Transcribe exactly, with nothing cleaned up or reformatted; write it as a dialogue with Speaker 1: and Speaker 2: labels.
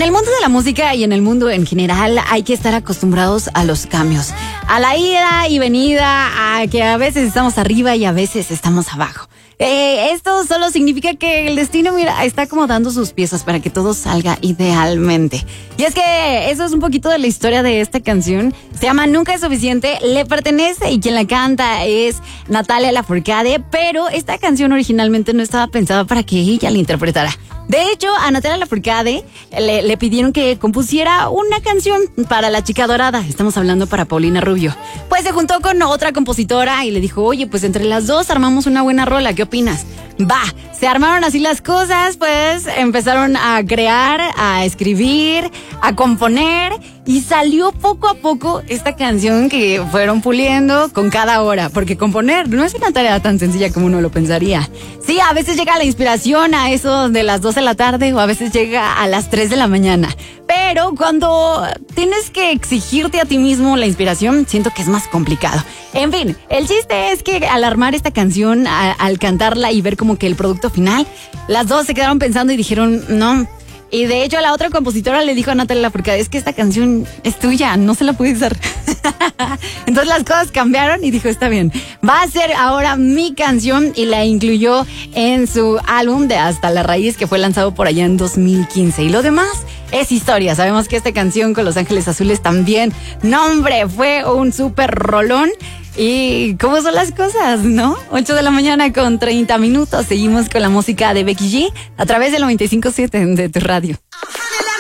Speaker 1: En el mundo de la música y en el mundo en general hay que estar acostumbrados a los cambios, a la ida y venida, a que a veces estamos arriba y a veces estamos abajo. Eh, esto solo significa que el destino, mira, está acomodando sus piezas para que todo salga idealmente. Y es que eso es un poquito de la historia de esta canción. Se llama Nunca es suficiente, le pertenece y quien la canta es Natalia Lafourcade, pero esta canción originalmente no estaba pensada para que ella la interpretara. De hecho, a Natalia Lafourcade le, le pidieron que compusiera una canción para La Chica Dorada. Estamos hablando para Paulina Rubio. Pues se juntó con otra compositora y le dijo, oye, pues entre las dos armamos una buena rola, ¿qué opinas? Va, se armaron así las cosas, pues empezaron a crear, a escribir, a componer y salió poco a poco esta canción que fueron puliendo con cada hora, porque componer no es una tarea tan sencilla como uno lo pensaría. Sí, a veces llega la inspiración a eso de las dos de la tarde o a veces llega a las tres de la mañana, pero cuando tienes que exigirte a ti mismo la inspiración, siento que es más complicado. En fin, el chiste es que al armar esta canción, a, al cantarla y ver como que el producto final, las dos se quedaron pensando y dijeron, no. Y de hecho la otra compositora le dijo a Natalia Lafourcade, es que esta canción es tuya, no se la puedes dar. Entonces las cosas cambiaron y dijo, está bien, va a ser ahora mi canción, y la incluyó en su álbum de Hasta la Raíz, que fue lanzado por allá en dos mil quince. Y lo demás es historia. Sabemos que esta canción con Los Ángeles Azules también, no hombre, fue un súper rolón. Y cómo son las cosas, ¿no? ocho de la mañana con treinta minutos. Seguimos con la música de Becky G a través del noventa y cinco punto siete de tu radio.